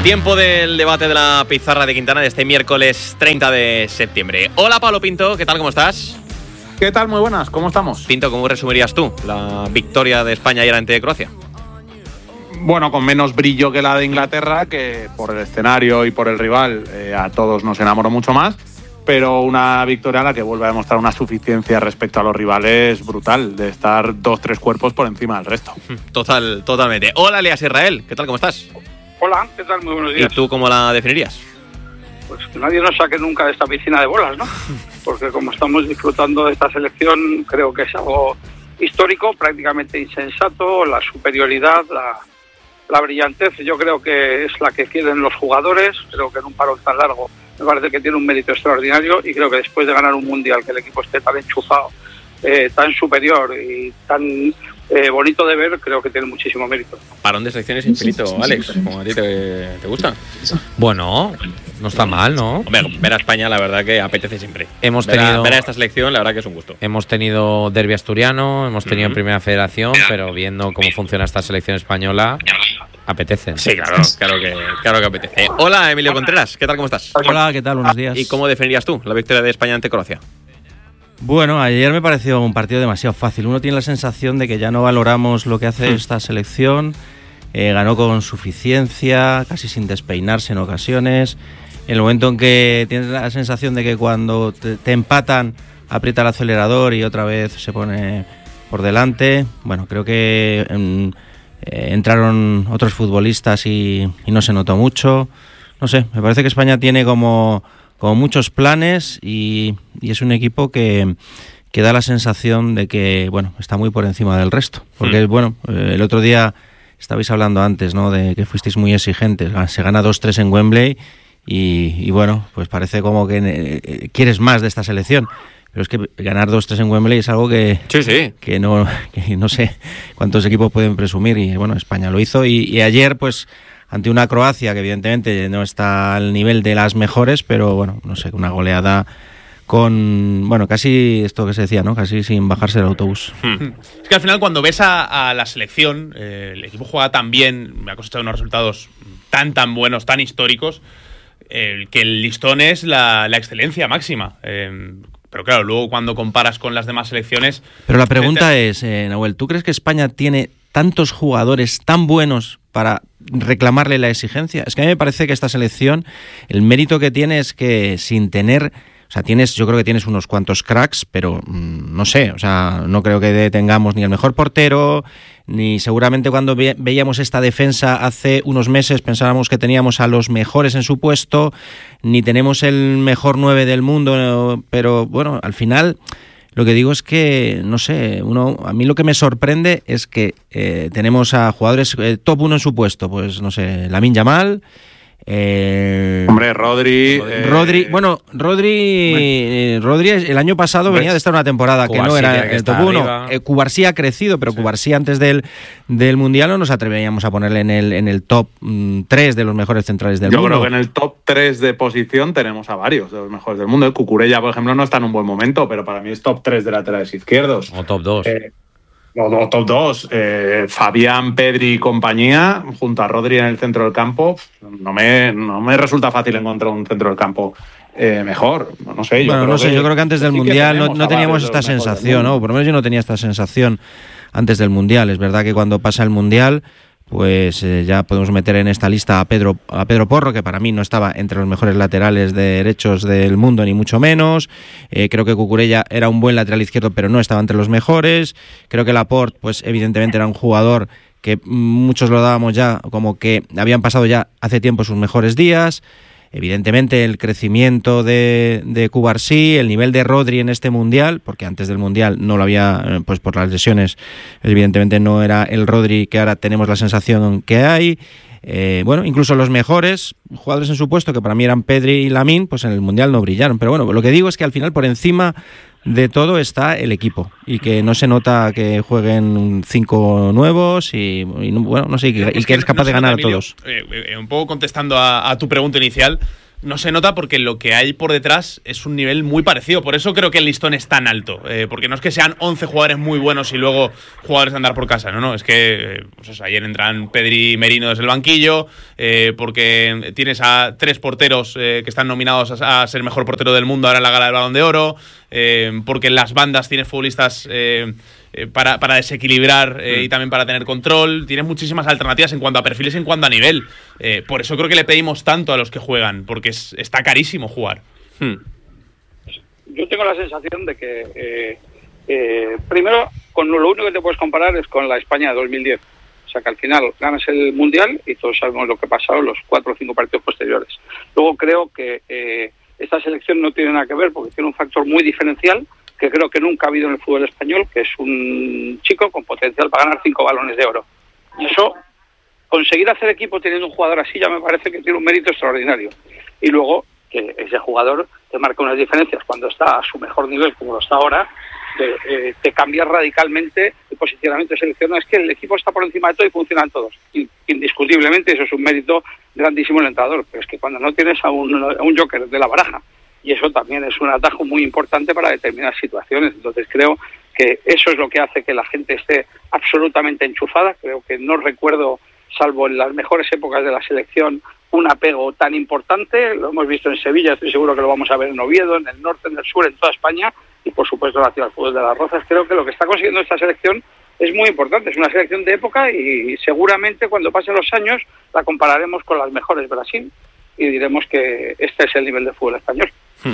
Tiempo del debate de la pizarra de Quintana de este miércoles 30 de septiembre. Hola Pablo Pinto, ¿qué tal? ¿Cómo estás? ¿Qué tal? Muy buenas, ¿cómo estamos? Pinto, ¿cómo resumirías tú la victoria de España ayer ante Croacia? Bueno, con menos brillo que la de Inglaterra, que por el escenario y por el rival a todos nos enamoró mucho más, pero una victoria en la que vuelve a demostrar una suficiencia respecto a los rivales brutal, de estar 2-3 cuerpos por encima del resto. Totalmente. Hola Elias Israel, ¿qué tal? ¿Cómo estás? Hola, ¿qué tal? Muy buenos días. ¿Y tú cómo la definirías? Pues que nadie nos saque nunca de esta piscina de bolas, ¿no? Porque como estamos disfrutando de esta selección, creo que es algo histórico, prácticamente insensato, la superioridad, la brillantez, yo creo que es la que quieren los jugadores. Creo que en un parón tan largo me parece que tiene un mérito extraordinario y creo que después de ganar un mundial, que el equipo esté tan enchufado, tan superior y tan bonito de ver, creo que tiene muchísimo mérito. Parón de selecciones infinito, Alex, como a ti te gusta. Bueno, no está mal, ¿no? Hombre, ver a España la verdad que apetece siempre. Ver a esta selección la verdad que es un gusto. Hemos tenido derbi asturiano, hemos tenido en Primera Federación, pero viendo cómo funciona esta selección española, apetece. Sí, claro que apetece. Hola Emilio Contreras, ¿qué tal? ¿Cómo estás? Hola, ¿qué tal? Buenos días. ¿Y cómo definirías tú la victoria de España ante Croacia? Bueno, ayer me pareció un partido demasiado fácil. Uno tiene la sensación de que ya no valoramos lo que hace esta selección. Ganó con suficiencia, casi sin despeinarse en ocasiones. En el momento en que tienes la sensación de que cuando te empatan, aprieta el acelerador y otra vez se pone por delante. Bueno, creo que entraron otros futbolistas y no se notó mucho. No sé, me parece que España tiene como muchos planes y es un equipo que da la sensación de que, bueno, está muy por encima del resto. Porque, bueno, el otro día estabais hablando antes, ¿no?, de que fuisteis muy exigentes. Se gana 2-3 en Wembley y bueno, pues parece como que quieres más de esta selección. Pero es que ganar 2-3 en Wembley es algo que no sé cuántos equipos pueden presumir. Y bueno, España lo hizo y ayer, pues, ante una Croacia que evidentemente no está al nivel de las mejores, pero bueno, no sé, una goleada con, bueno, casi esto que se decía, ¿no?, casi sin bajarse del autobús. Es que al final cuando ves a la selección, el equipo juega tan bien, me ha costado unos resultados tan buenos, tan históricos, que el listón es la excelencia máxima. Pero claro, luego cuando comparas con las demás selecciones... Pero la pregunta es, Nahuel, ¿tú crees que España tiene tantos jugadores tan buenos para reclamarle la exigencia? Es que a mí me parece que esta selección, el mérito que tiene es que sin tener... O sea, yo creo que tienes unos cuantos cracks, pero no sé, o sea, no creo que tengamos ni el mejor portero, ni seguramente cuando veíamos esta defensa hace unos meses pensábamos que teníamos a los mejores en su puesto, ni tenemos el mejor 9 del mundo, pero bueno, al final lo que digo es que, no sé, a mí lo que me sorprende es que tenemos a jugadores top 1 en su puesto, pues no sé, Lamine Yamal... Hombre, Rodri el año pasado venía de estar una temporada que no era el top 1. Cubarsí ha crecido, pero sí. Cubarsí antes del Mundial no nos atreveríamos a ponerle en el top 3 de los mejores centrales del mundo. Yo creo que en el top 3 de posición tenemos a varios de los mejores del mundo. Cucurella, por ejemplo, no está en un buen momento, pero para mí es top 3 de laterales izquierdos. O top 2. No, top 2. Fabián, Pedri y compañía, junto a Rodri en el centro del campo, no me resulta fácil encontrar un centro del campo mejor. No sé, yo creo que antes del Mundial no teníamos esta sensación, ¿no? Por lo menos yo no tenía esta sensación antes del Mundial. Es verdad que cuando pasa el Mundial, pues ya podemos meter en esta lista a Pedro Porro, que para mí no estaba entre los mejores laterales derechos del mundo, ni mucho menos. Creo que Cucurella era un buen lateral izquierdo, pero no estaba entre los mejores. Creo que Laporte, pues evidentemente era un jugador que muchos lo dábamos ya como que habían pasado ya hace tiempo sus mejores días. Evidentemente el crecimiento de Cubarsí, el nivel de Rodri en este Mundial, porque antes del Mundial no lo había, pues por las lesiones, evidentemente no era el Rodri que ahora tenemos la sensación que hay. Bueno, incluso los mejores jugadores en su puesto, que para mí eran Pedri y Lamine, pues en el Mundial no brillaron. Pero bueno, lo que digo es que al final por encima de todo está el equipo y que no se nota que jueguen 5 nuevos y bueno, no sé, y que eres capaz de ganar, Emilio, a todos. Un poco contestando a tu pregunta inicial, no se nota porque lo que hay por detrás es un nivel muy parecido. Por eso creo que el listón es tan alto. Porque no es que sean 11 jugadores muy buenos y luego jugadores de andar por casa. No, es que pues eso, ayer entran Pedri y Merino desde el banquillo, porque tienes a 3 porteros que están nominados a ser mejor portero del mundo ahora en la gala del Balón de Oro, porque en las bandas tienes futbolistas para desequilibrar y también para tener control. Tienes muchísimas alternativas en cuanto a perfiles y en cuanto a nivel. Por eso creo que le pedimos tanto a los que juegan, porque está carísimo jugar. Yo tengo la sensación de que primero, con lo único que te puedes comparar es con la España de 2010. O sea que al final ganas el Mundial y todos sabemos lo que ha pasado en los 4 o 5 partidos posteriores. Luego creo que esta selección no tiene nada que ver porque tiene un factor muy diferencial que creo que nunca ha habido en el fútbol español, que es un chico con potencial para ganar 5 balones de oro. Y eso, conseguir hacer equipo teniendo un jugador así ya me parece que tiene un mérito extraordinario. Y luego, que ese jugador te marca unas diferencias cuando está a su mejor nivel, como lo está ahora, te cambia radicalmente el posicionamiento de selección. Es que el equipo está por encima de todo y funcionan todos. Indiscutiblemente eso es un mérito grandísimo del entrenador, pero es que cuando no tienes a un joker de la baraja, y eso también es un atajo muy importante para determinadas situaciones. Entonces creo que eso es lo que hace que la gente esté absolutamente enchufada. Creo que no recuerdo, salvo en las mejores épocas de la selección, un apego tan importante. Lo hemos visto en Sevilla, estoy seguro que lo vamos a ver en Oviedo, en el norte, en el sur, en toda España, y por supuesto en la ciudad del fútbol de Las Rozas. Creo que lo que está consiguiendo esta selección es muy importante. Es una selección de época y seguramente cuando pasen los años la compararemos con las mejores Brasil y diremos que este es el nivel de fútbol español.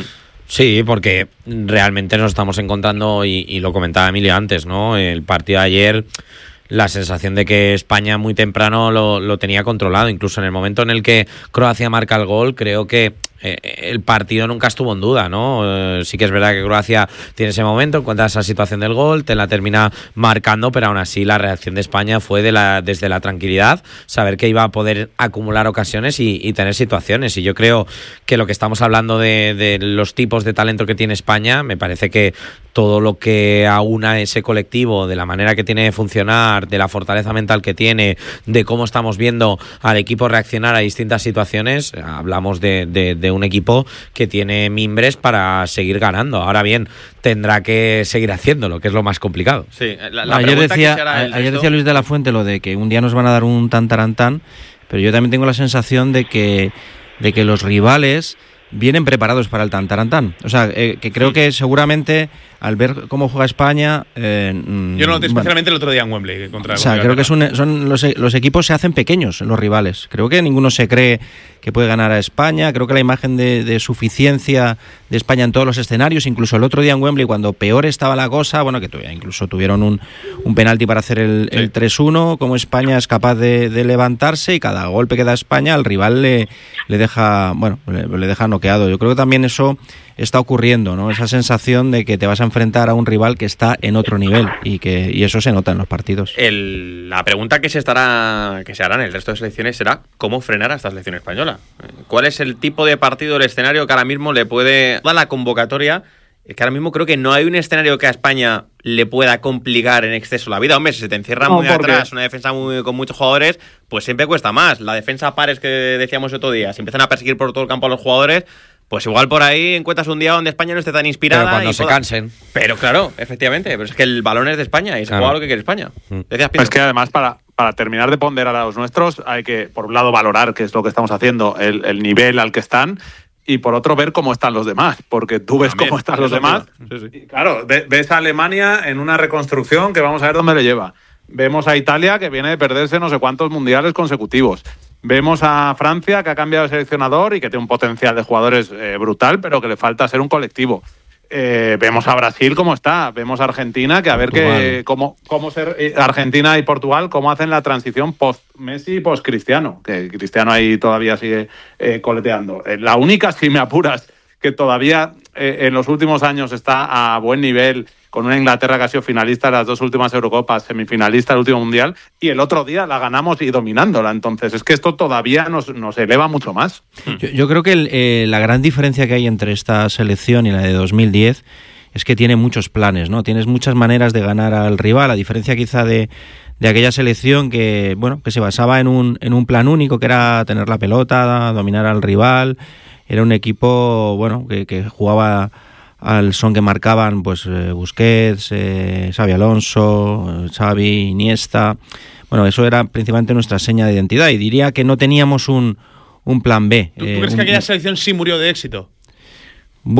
Sí, porque realmente nos estamos encontrando, y lo comentaba Emilio antes, ¿no? El partido de ayer, la sensación de que España muy temprano lo tenía controlado. Incluso en el momento en el que Croacia marca el gol, creo que el partido nunca estuvo en duda, ¿no? Sí que es verdad que Croacia tiene ese momento, encuentra esa situación del gol, te la termina marcando, pero aún así la reacción de España fue desde la tranquilidad, saber que iba a poder acumular ocasiones y tener situaciones. Y yo creo que lo que estamos hablando de los tipos de talento que tiene España, me parece que todo lo que aúna ese colectivo, de la manera que tiene de funcionar, de la fortaleza mental que tiene, de cómo estamos viendo al equipo reaccionar a distintas situaciones, hablamos de un equipo que tiene mimbres para seguir ganando. Ahora bien, tendrá que seguir haciéndolo, que es lo más complicado. Sí, ayer decía Luis de la Fuente lo de que un día nos van a dar un tan, pero yo también tengo la sensación de que los rivales vienen preparados para el tan. O sea, que creo que seguramente al ver cómo juega España... yo no noté especialmente el otro día en Wembley. Creo que son los equipos se hacen pequeños, los rivales. Creo que ninguno se cree que puede ganar a España. Creo que la imagen de suficiencia de España en todos los escenarios, incluso el otro día en Wembley, cuando peor estaba la cosa, bueno, que incluso tuvieron un penalti para hacer el 3-1, como España es capaz de levantarse y cada golpe que da España al rival le deja noqueado. Yo creo que también eso está ocurriendo, ¿no? Esa sensación de que te vas a enfrentar a un rival que está en otro nivel y eso se nota en los partidos. La pregunta que se hará en el resto de selecciones será ¿cómo frenar a esta selección española? ¿Cuál es el tipo de partido, el escenario que ahora mismo le puede dar la convocatoria? Es que ahora mismo creo que no hay un escenario que a España le pueda complicar en exceso la vida. Hombre, si se te encierra muy atrás, una defensa con muchos jugadores, pues siempre cuesta más. La defensa pares que decíamos otro día, si empiezan a perseguir por todo el campo a los jugadores, pues igual por ahí encuentras un día donde España no esté tan inspirada. Pero cuando se cansen. Pero claro, efectivamente, pero es que el balón es de España y se juega lo que quiere España. Es que además para terminar de ponderar a los nuestros hay que, por un lado, valorar, que es lo que estamos haciendo, el nivel al que están, y por otro ver cómo están los demás, porque tú ves cómo están los demás. Sí. Y claro, ves a Alemania en una reconstrucción que vamos a ver dónde le lleva. Vemos a Italia, que viene de perderse no sé cuántos mundiales consecutivos. Vemos a Francia, que ha cambiado de seleccionador y que tiene un potencial de jugadores brutal, pero que le falta ser un colectivo. Vemos a Brasil cómo está, vemos a Argentina, que a ver cómo ser Argentina y Portugal, cómo hacen la transición post-Messi y post-Cristiano, que Cristiano ahí todavía sigue coleteando. La única, si me apuras, que todavía en los últimos años está a buen nivel, con una Inglaterra que ha sido finalista de las 2 últimas Eurocopas, semifinalista del último Mundial, y el otro día la ganamos y dominándola. Entonces, es que esto todavía nos eleva mucho más. Yo creo que la gran diferencia que hay entre esta selección y la de 2010 es que tiene muchos planes, ¿no? Tienes muchas maneras de ganar al rival, a diferencia quizá de aquella selección que se basaba en un plan único, que era tener la pelota, dominar al rival, era un equipo, bueno, que jugaba al son que marcaban pues Busquets, Xabi Alonso, Xavi, Iniesta. Bueno, eso era principalmente nuestra seña de identidad, y diría que no teníamos un plan B. ¿Tú crees que aquella selección sí murió de éxito?